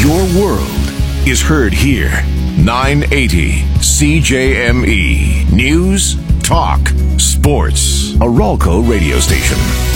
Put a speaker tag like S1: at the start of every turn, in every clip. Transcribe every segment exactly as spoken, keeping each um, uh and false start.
S1: Your world is heard here. nine eighty C J M E. News, talk, sports. A Ralco radio station.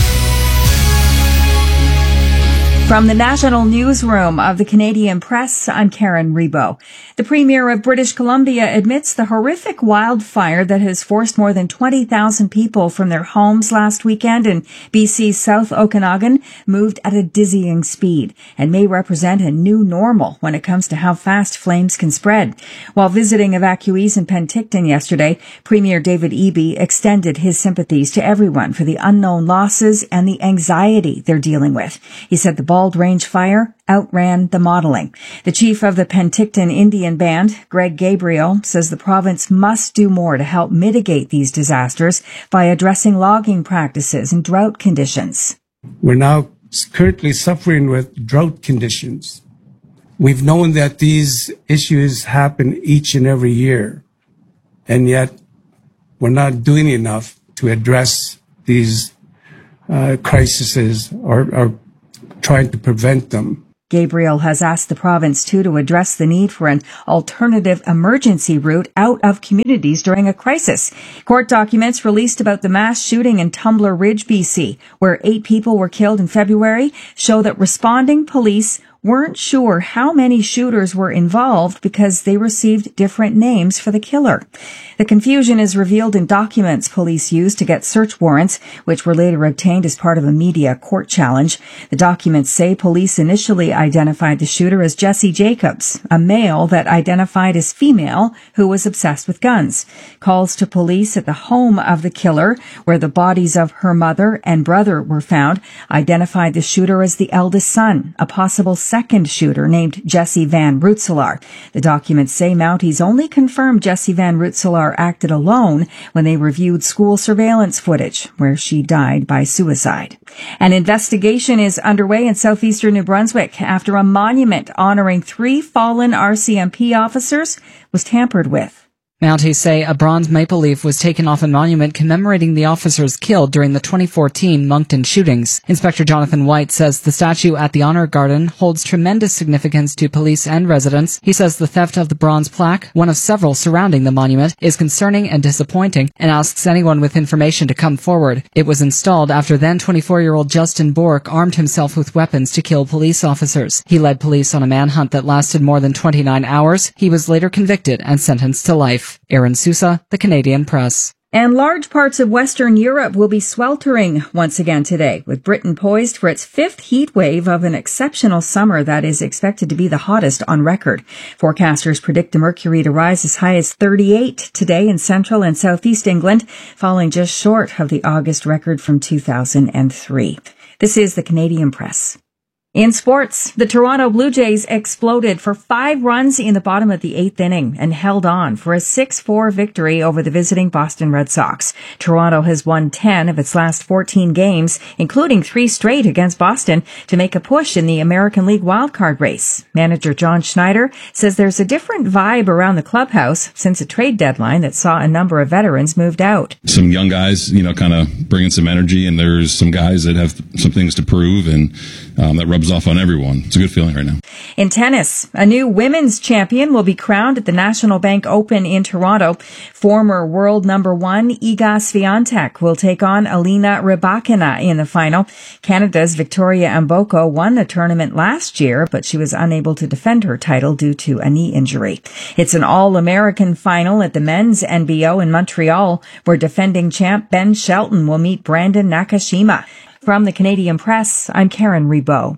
S2: From the National Newsroom of the Canadian Press, I'm Karen Rebo. The Premier of British Columbia admits the horrific wildfire that has forced more than twenty thousand people from their homes last weekend in B C's South Okanagan moved at a dizzying speed and may represent a new normal when it comes to how fast flames can spread. While visiting evacuees in Penticton yesterday, Premier David Eby extended his sympathies to everyone for the unknown losses and the anxiety they're dealing with. He said the Bald Range fire outran the modeling. The chief of the Penticton Indian Band, Greg Gabriel, says the province must do more to help mitigate these disasters by addressing logging practices and drought conditions.
S3: We're now currently suffering with drought conditions. We've known that these issues happen each and every year, and yet we're not doing enough to address these uh, crises or, or trying to prevent them.
S2: Gabriel has asked the province, too, to address the need for an alternative emergency route out of communities during a crisis. Court documents released about the mass shooting in Tumbler Ridge, B C, where eight people were killed in February, show that responding police weren't sure how many shooters were involved because they received different names for the killer. The confusion is revealed in documents police used to get search warrants, which were later obtained as part of a media court challenge. The documents say police initially identified the shooter as Jesse Jacobs, a male that identified as female who was obsessed with guns. Calls to police at the home of the killer, where the bodies of her mother and brother were found, identified the shooter as the eldest son, a possible second shooter named Jesse Van Rootselaar. The documents say Mounties only confirmed Jesse Van Rootselaar acted alone when they reviewed school surveillance footage where she died by suicide. An investigation is underway in southeastern New Brunswick after a monument honoring three fallen R C M P officers was tampered with.
S4: Mounties say a bronze maple leaf was taken off a monument commemorating the officers killed during the twenty fourteen Moncton shootings. Inspector Jonathan White says the statue at the Honor Garden holds tremendous significance to police and residents. He says the theft of the bronze plaque, one of several surrounding the monument, is concerning and disappointing, and asks anyone with information to come forward. It was installed after then twenty-four-year-old Justin Bork armed himself with weapons to kill police officers. He led police on a manhunt that lasted more than twenty-nine hours. He was later convicted and sentenced to life. Aaron Sousa, The Canadian Press.
S2: And large parts of Western Europe will be sweltering once again today, with Britain poised for its fifth heat wave of an exceptional summer that is expected to be the hottest on record. Forecasters predict the mercury to rise as high as thirty-eight today in central and southeast England, falling just short of the August record from two thousand three. This is The Canadian Press. In sports, the Toronto Blue Jays exploded for five runs in the bottom of the eighth inning and held on for a six four victory over the visiting Boston Red Sox. Toronto has won ten of its last fourteen games, including three straight against Boston, to make a push in the American League wildcard race. Manager John Schneider says there's a different vibe around the clubhouse since a trade deadline that saw a number of veterans moved out.
S5: Some young guys, you know, kind of bringing some energy, and there's some guys that have some things to prove, and um, that rubs off on everyone. It's a good feeling right now.
S2: In tennis, a new women's champion will be crowned at the National Bank Open in Toronto. Former world number one Iga Swiatek will take on Alina Rybakina in the final. Canada's Victoria Mboko won the tournament last year, but she was unable to defend her title due to a knee injury. It's an all-American final at the men's N B O in Montreal, where defending champ Ben Shelton will meet Brandon Nakashima. From the Canadian Press, I'm Karen Rebo.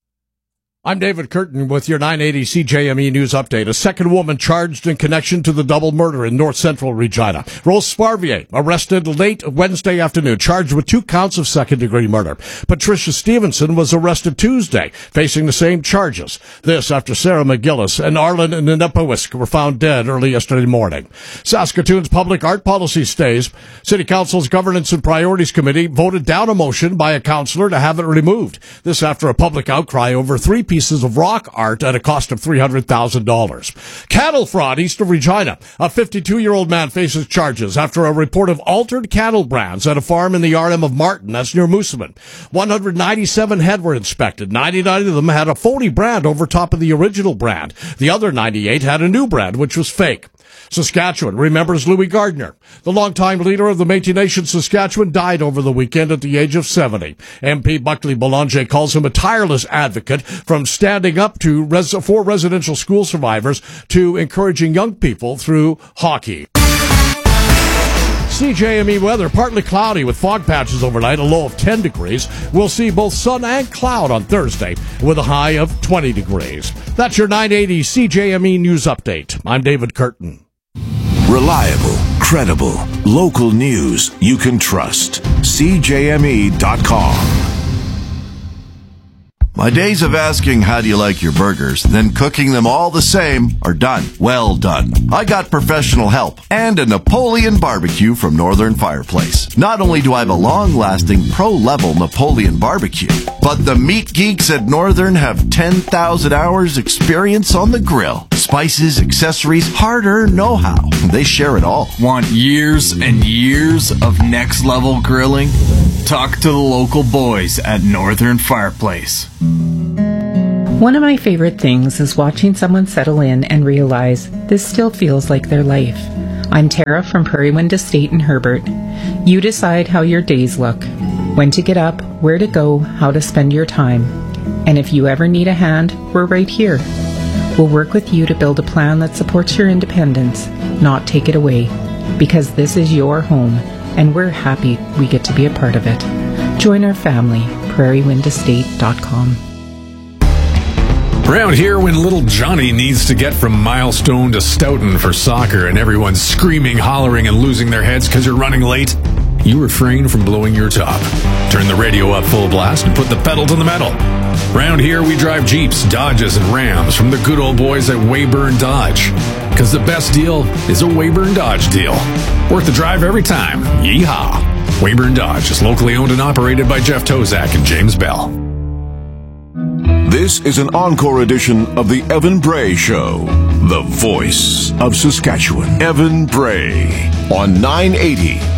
S6: I'm David Curtin with your nine eighty C J M E News Update. A second woman charged in connection to the double murder in North Central Regina. Rose Sparvier arrested late Wednesday afternoon, charged with two counts of second-degree murder. Patricia Stevenson was arrested Tuesday, facing the same charges. This after Sarah McGillis and Arlen Nenepowisk were found dead early yesterday morning. Saskatoon's public art policy stays. City Council's Governance and Priorities Committee voted down a motion by a councillor to have it removed. This after a public outcry over three people pieces of rock art at a cost of three hundred thousand dollars. Cattle fraud east of Regina. A fifty-two-year-old man faces charges after a report of altered cattle brands at a farm in the R M of Martin, that's near Moosomin. one hundred ninety-seven head were inspected. ninety-nine of them had a phony brand over top of the original brand. The other ninety-eight had a new brand, which was fake. Saskatchewan remembers Louis Gardner. The longtime leader of the Métis Nation Saskatchewan died over the weekend at the age of seventy. M P Buckley Boulanger calls him a tireless advocate, from standing up to res- for residential school survivors to encouraging young people through hockey. C J M E weather, partly cloudy with fog patches overnight, a low of ten degrees. We'll see both sun and cloud on Thursday with a high of twenty degrees. That's your nine eighty C J M E News Update. I'm David Curtin.
S1: Reliable, credible, local news you can trust. C J M E dot com.
S7: My days of asking how do you like your burgers, then cooking them all the same, are done. Well done. I got professional help and a Napoleon barbecue from Northern Fireplace. Not only do I have a long-lasting pro-level Napoleon barbecue, but the meat geeks at Northern have ten thousand hours experience on the grill. Spices, accessories, hard-earned know-how. They share it all.
S8: Want years and years of next-level grilling? Talk to the local boys at Northern Fireplace.
S9: One of my favorite things is watching someone settle in and realize this still feels like their life. I'm Tara from Prairie Wind Estate in Herbert. You decide how your days look, when to get up, where to go, how to spend your time. And if you ever need a hand, we're right here. We'll work with you to build a plan that supports your independence, not take it away, because this is your home, and we're happy we get to be a part of it. Join our family, prairie wind estate dot com.
S10: Around here, when little Johnny needs to get from Milestone to Stoughton for soccer and everyone's screaming, hollering, and losing their heads because you're running late, you refrain from blowing your top. Turn the radio up full blast and put the pedal to the metal. Around here, we drive Jeeps, Dodges, and Rams from the good old boys at Weyburn Dodge. Because the best deal is a Weyburn Dodge deal. Worth the drive every time. Yeehaw! Weyburn Dodge is locally owned and operated by Jeff Tozak and James Bell.
S1: This is an encore edition of the Evan Bray Show, the voice of Saskatchewan. Evan Bray on nine eighty